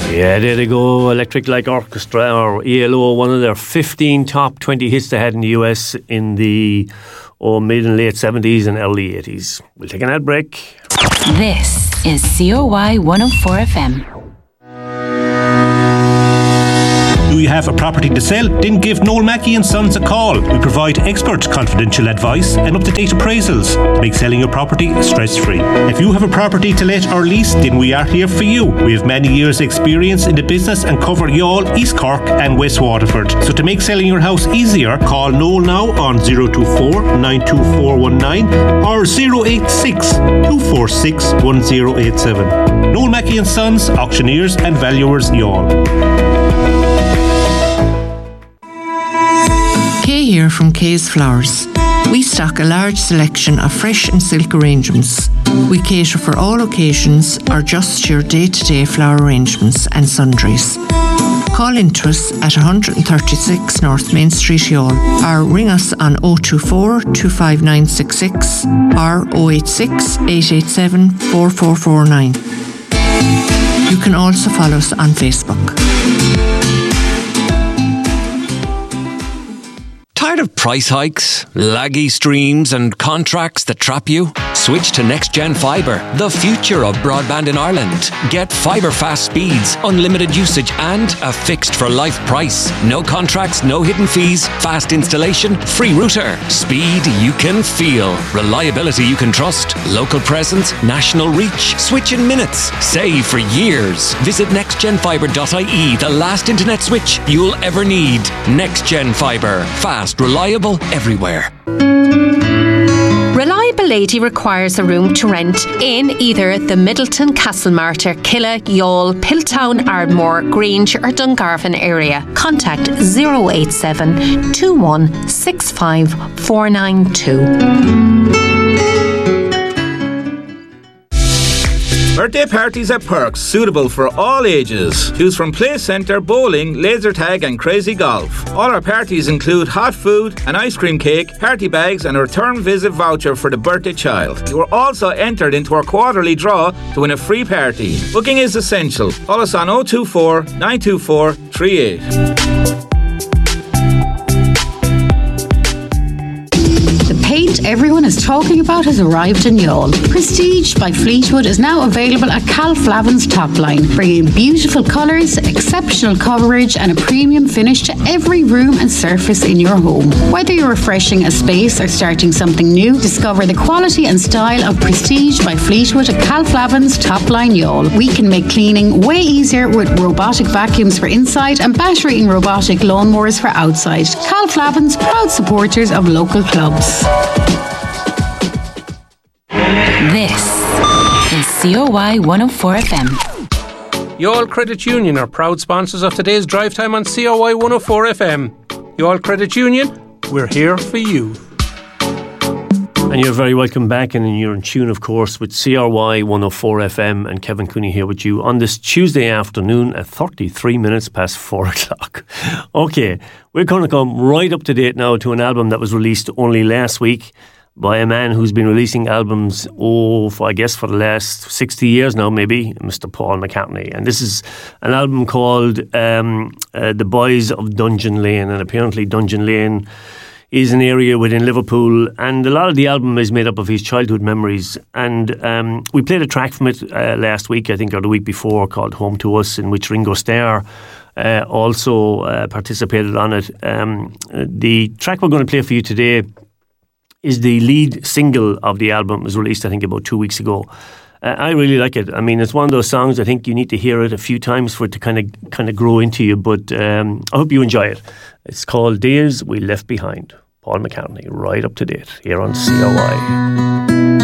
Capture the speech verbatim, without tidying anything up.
Yeah, there they go. Electric Light Orchestra, or E L O, one of their fifteen top twenty hits they had in the U S in the oh, mid and late seventies and early eighties. We'll take an ad break. This is C O Y one oh four F M. Do you have a property to sell? Then give Noel Mackey and Sons a call. We provide expert confidential advice and up-to-date appraisals to make selling your property stress-free. If you have a property to let or lease, then we are here for you. We have many years' experience in the business and cover Youghal, East Cork and West Waterford. So to make selling your house easier, call Noel now on zero two four, nine two four one nine or zero eight six, two four six, one zero eight seven. Noel Mackey and Sons, auctioneers and valuers, Youghal. Kay here from Kay's Flowers. We stock a large selection of fresh and silk arrangements. We cater for all occasions or just your day-to-day flower arrangements and sundries. Call into us at one thirty-six North Main Street, Youghal, or ring us on oh two four, two five nine six six or oh eight six, eight eight seven, four four four nine. You can also follow us on Facebook. Tired of price hikes, laggy streams and contracts that trap you? Switch to Next Gen Fibre, the future of broadband in Ireland. Get fibre fast speeds, unlimited usage and a fixed for life price. No contracts, no hidden fees, fast installation, free router. Speed you can feel. Reliability you can trust. Local presence, national reach. Switch in minutes. Save for years. Visit next gen fibre dot I E, the last internet switch you'll ever need. Next Gen Fibre. Fast, reliable, everywhere. Reliability requires a room to rent in either the Middleton, Castlemartyr, Killa, Youghal, Piltown, Ardmore, Grange or Dungarvan area. Contact zero eight seven, two one six five, four nine two. Birthday parties at Perks, suitable for all ages. Choose from play centre, bowling, laser tag and crazy golf. All our parties include hot food, an ice cream cake, party bags and a return visit voucher for the birthday child. You are also entered into our quarterly draw to win a free party. Booking is essential. Call us on oh two four, nine two four, three eight. Paint everyone is talking about has arrived in Youghal. Prestige by Fleetwood is now available at Cal Flavin's top line, bringing beautiful colours, exceptional coverage and a premium finish to every room and surface in your home. Whether you're refreshing a space or starting something new, discover the quality and style of Prestige by Fleetwood at Cal Flavin's top line Youghal. We can make cleaning way easier with robotic vacuums for inside and battery and robotic lawnmowers for outside. Cal Flavin's, proud supporters of local clubs. This is C O Y one oh four F M. Youghal Credit Union are proud sponsors of today's drive time on C O Y one oh four F M. Youghal Credit Union, we're here for you. And you're very welcome back, and you're in tune, of course, with C R Y one oh four F M, and Kevin Cooney here with you on this Tuesday afternoon at thirty-three minutes past four o'clock. Okay, we're going to come right up to date now to an album that was released only last week by a man who's been releasing albums, oh, for, I guess for the last sixty years now, maybe, Mister Paul McCartney. And this is an album called um, uh, The Boys of Dungeon Lane, and apparently Dungeon Lane is an area within Liverpool, and a lot of the album is made up of his childhood memories. And um, we played a track from it uh, last week, I think, or the week before, called Home to Us, in which Ringo Starr uh, also uh, participated on it. Um, the track we're going to play for you today is the lead single of the album. It was released, I think, about two weeks ago. Uh, I really like it. I mean, it's one of those songs I think you need to hear it a few times for it to kind of kind of grow into you. But um, I hope you enjoy it. It's called Days We Left Behind. Paul McCartney, right up to date here on C O Y.